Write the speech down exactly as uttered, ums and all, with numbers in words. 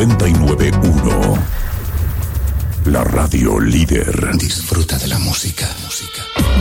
noventa y nueve punto uno. La radio líder. Disfruta de la música. música.